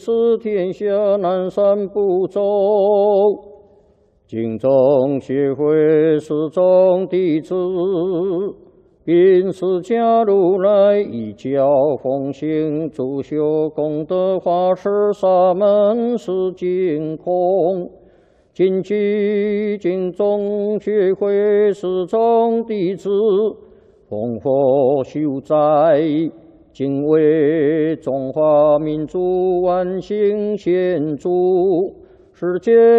是天下南赡部洲，敬宗协会始终弟子，并释迦如来一教奉行，主修功德法师沙门是净空。谨记敬宗协会始终弟子，奉佛修斋。 敬为中华民族万幸献祝，世界